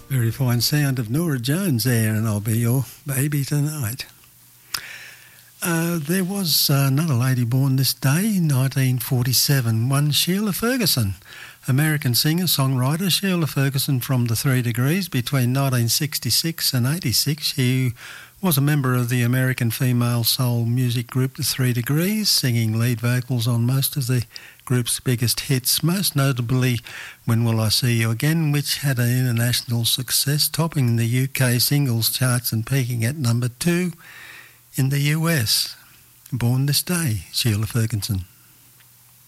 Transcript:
Very fine sound of Norah Jones there, and I'll be your baby tonight. There was another lady born this day, 1947, one Sheila Ferguson, American singer-songwriter Sheila Ferguson from the Three Degrees. Between 1966 and 86, she was a member of the American female soul music group The Three Degrees, singing lead vocals on most of the group's biggest hits, most notably When Will I See You Again, which had an international success, topping the UK singles charts and peaking at number 2 in the US. Born this day, Sheila Ferguson.